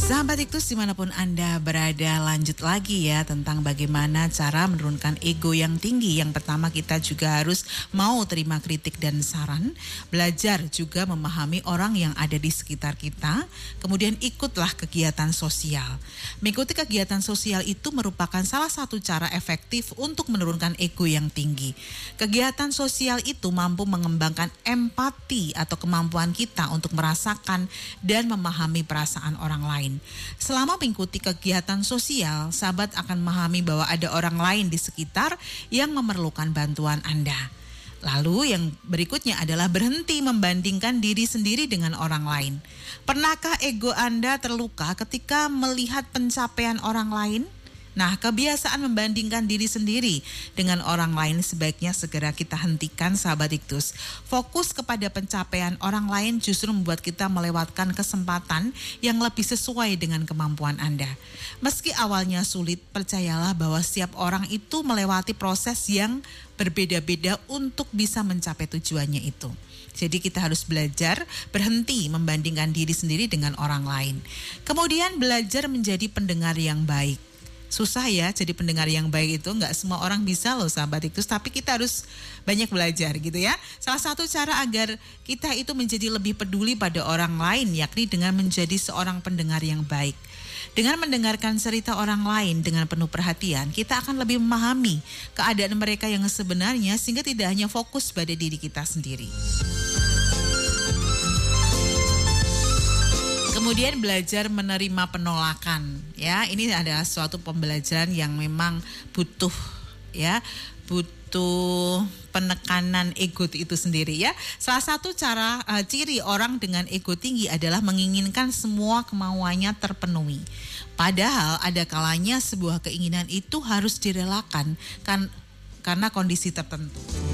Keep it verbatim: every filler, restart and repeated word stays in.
Sahabat Iktus dimanapun Anda berada, lanjut lagi ya tentang bagaimana cara menurunkan ego yang tinggi. Yang pertama, kita juga harus mau terima kritik dan saran, belajar juga memahami orang yang ada di sekitar kita, kemudian ikutlah kegiatan sosial. Mengikuti kegiatan sosial itu merupakan salah satu cara efektif untuk menurunkan ego yang tinggi. Kegiatan sosial itu mampu mengembangkan empati atau kemampuan kita untuk merasakan dan memahami perasaan orang lain. Selama mengikuti kegiatan sosial, sahabat akan memahami bahwa ada orang lain di sekitar yang memerlukan bantuan Anda. Lalu yang berikutnya adalah berhenti membandingkan diri sendiri dengan orang lain. Pernahkah ego Anda terluka ketika melihat pencapaian orang lain? Nah, kebiasaan membandingkan diri sendiri dengan orang lain sebaiknya segera kita hentikan, sahabat Iktus. Fokus kepada pencapaian orang lain justru membuat kita melewatkan kesempatan yang lebih sesuai dengan kemampuan Anda. Meski awalnya sulit, percayalah bahwa setiap orang itu melewati proses yang berbeda-beda untuk bisa mencapai tujuannya itu. Jadi kita harus belajar berhenti membandingkan diri sendiri dengan orang lain. Kemudian belajar menjadi pendengar yang baik. Susah ya jadi pendengar yang baik itu, nggak semua orang bisa loh sahabat Iktus, tapi kita harus banyak belajar gitu ya. Salah satu cara agar kita itu menjadi lebih peduli pada orang lain yakni dengan menjadi seorang pendengar yang baik. Dengan mendengarkan cerita orang lain dengan penuh perhatian, kita akan lebih memahami keadaan mereka yang sebenarnya sehingga tidak hanya fokus pada diri kita sendiri. Kemudian belajar menerima penolakan, ya ini adalah suatu pembelajaran yang memang butuh, ya butuh penekanan ego itu sendiri ya. Salah satu cara uh, ciri orang dengan ego tinggi adalah menginginkan semua kemauannya terpenuhi. Padahal ada kalanya sebuah keinginan itu harus direlakan kan karena kondisi tertentu.